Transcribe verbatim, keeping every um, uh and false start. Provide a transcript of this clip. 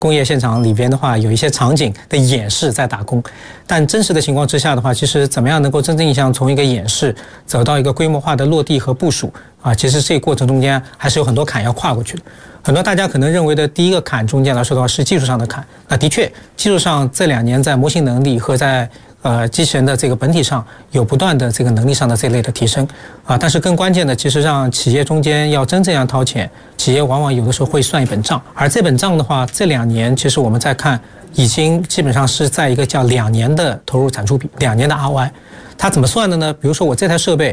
工业现场里边的话，有一些场景的演示在打工，但真实的情况之下的话，其实怎么样能够真正意义上从一个演示走到一个规模化的落地和部署啊，其实这个过程中间还是有很多坎要跨过去的。很多大家可能认为的第一个坎中间来说的话是技术上的坎，那的确技术上这两年在模型能力和在呃机器人的这个本体上有不断的这个能力上的这类的提升啊，但是更关键的其实让企业中间要真正要掏钱，企业往往有的时候会算一本账，而这本账的话，这两年其实我们在看已经基本上是在一个叫两年的投入产出比，两年的 R O I， 它怎么算的呢？比如说我这台设备